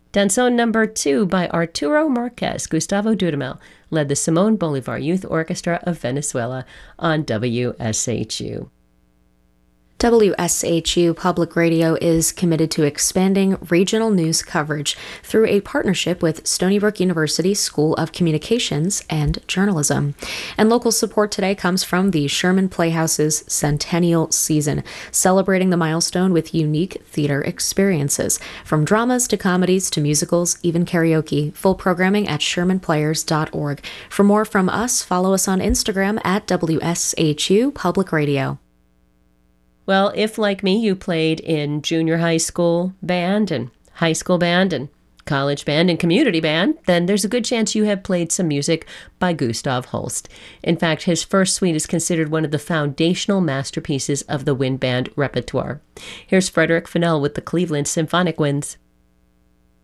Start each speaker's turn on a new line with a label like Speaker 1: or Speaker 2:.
Speaker 1: Danzón number 2 by Arturo Marquez. Gustavo Dudamel led the Simón Bolívar Youth Orchestra of Venezuela on WSHU.
Speaker 2: WSHU Public Radio is committed to expanding regional news coverage through a partnership with Stony Brook University School of Communications and Journalism. And local support today comes from the Sherman Playhouse's centennial season, celebrating the milestone with unique theater experiences. From dramas to comedies to musicals, even karaoke. Full programming at shermanplayers.org. For more from us, follow us on Instagram at WSHU Public Radio.
Speaker 1: Well, if, like me, you played in junior high school band and high school band and college band and community band, then there's a good chance you have played some music by Gustav Holst. In fact, his first suite is considered one of the foundational masterpieces of the wind band repertoire. Here's Frederick Fennell with the Cleveland Symphonic Winds.